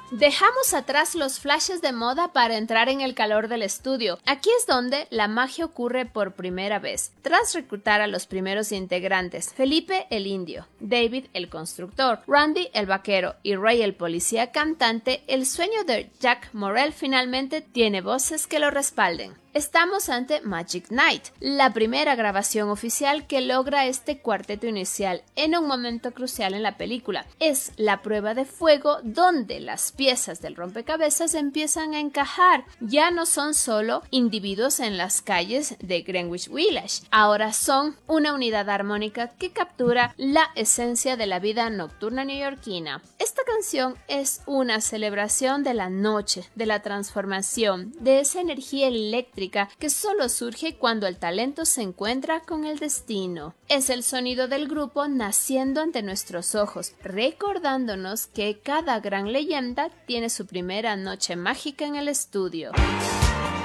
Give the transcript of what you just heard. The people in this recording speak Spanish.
Dejamos atrás los flashes de moda para entrar en el calor del estudio. Aquí es donde la magia ocurre por primera vez. Tras reclutar a los primeros integrantes, Felipe el indio, David el constructor, Randy el vaquero y Ray el policía cantante, el sueño de Jack Morrell finalmente tiene voces que lo respalden. Estamos ante Magic Night, la primera grabación oficial que logra este cuarteto inicial en un momento crucial en la película. Es la prueba de fuego donde las piezas del rompecabezas empiezan a encajar. Ya no son solo individuos en las calles de Greenwich Village, ahora son una unidad armónica que captura la esencia de la vida nocturna neoyorquina. Esta canción es una celebración de la noche, de la transformación, de esa energía eléctrica que solo surge cuando el talento se encuentra con el destino. Es el sonido del grupo naciendo ante nuestros ojos, recordándonos que cada gran leyenda tiene su primera noche mágica en el estudio.